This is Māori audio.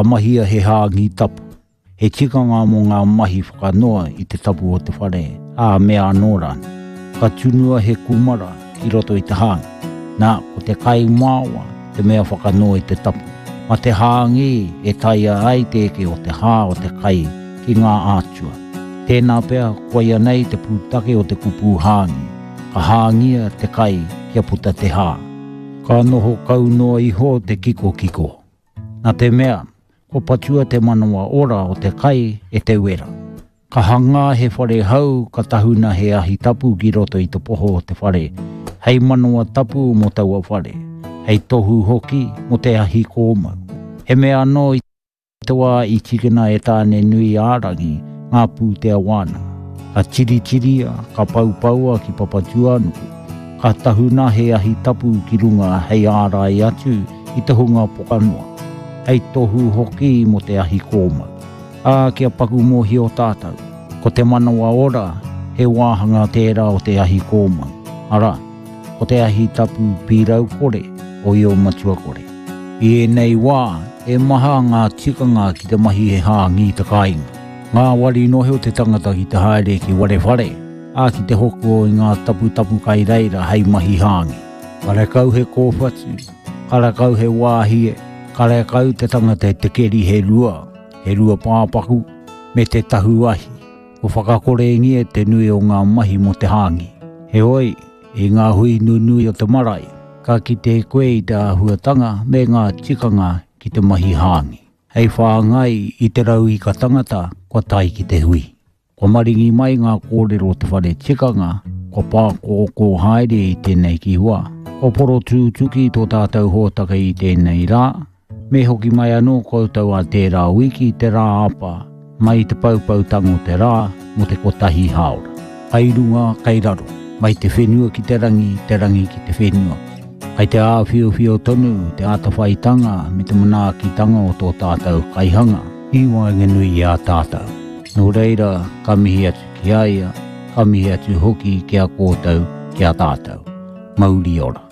ka mahia he hāngi tapu. He tikanga mo ngā mahi whakanoa i te tapu o te whare, mea anō rāna. Ka tunua he kumara i roto i te hāngi. Nā, ko te kai māua, te mea whakanoa i te tapu. Ma te hāngi e taia ai teke o te hā o te kai ki ngā ātua. Tēnā pea koia nei te pūtake o te kupu hāngi. Ka hāngia te kai kia puta te hā. Ka noho kaunoa iho te kiko kiko. Nā te mea, ko patua te manawa ora o te kai e te wera. Ka hanga he whare hau ka tahuna he ahi tapu ki roto i te poho o te whare. Hei manawa tapu mo taua whare. Hei tohu hoki mo te ahi kōmau. He mea no i te wā i tikina e tāne nui ārangi ngā pūtea wāna. Ka tiri-tiria, ka paupaua ki papatua nuku. Ka tahuna he ahi tapu ki runga hei ārai atu i te hunga pokanua. Hei tohu hoki mo te ahi kōmau. Kia paku mohi o tātou. Ko te manawa ora he wāhanga tērā o te ahi kōmau. Ara, ko te ahi tapu pīrau kore o i o matua kore. I e nei wā, e maha ngā tikanga ki te mahi he hāngi te kāinga. Ngā wari nohe o te tangata ki te haere ki ware whare, ki te hoko i ngā tapu kai reira hei mahi hāngi. Karekau he kōwhatu, karekau he wāhie, karekau te tangata te keri he rua pāpaku, me te tahu ahi. Ko whakakorengi e te nui o ngā mahi mo te hāngi. He oi, e ngā hui nui o te marae, ka ki te koe i te ahuatanga me ngā tikanga ki te mahi hāngi. Hei whāngai i te rau i ka tangata, ko tai ki te hui. Ko maringi mai ngā kōrero te whare tikanga, ko pāko ko haere i tēnei ki hua. Ko poro tūtuki tō tātou hōtaka i tēnei rā. Me hoki mai anō koutou a tērā wiki te rā apa, mai te paupau tango te rā mo te kotahi haora. Kai runga, kai raro, mai te whenua ki te rangi ki te whenua. Kai te āwhio tonu, te ātawhaitanga, me te manaakitanga o tō tātou kaihanga, i waenganui i a tātou. Nō reira, ka mihi atu ki aia, ka mihi atu hoki ki a kōtou, ki a tātou. Mauri ora.